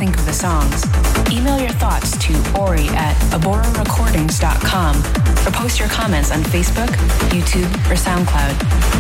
think of the songs. Email your thoughts to ori@aborarecordings.com or post your comments on Facebook, YouTube, or SoundCloud.